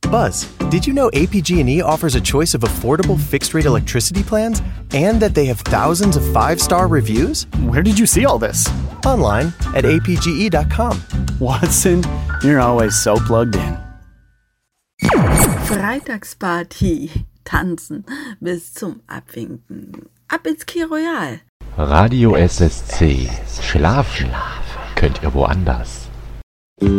Buzz, did you know APG&E offers a choice of affordable fixed-rate electricity plans and that they have thousands of 5-star reviews? Where did you see all this? Online at apge.com. Watson, you're always so plugged in. Freitagsparty. Tanzen bis zum Abwinken. Ab ins Key Royal. Radio SSC. Schlafen könnt ihr woanders.